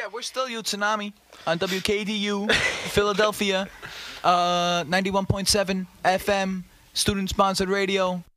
Yeah, we're still you, Tsunami, on WKDU, Philadelphia, 91.7 FM, student-sponsored radio.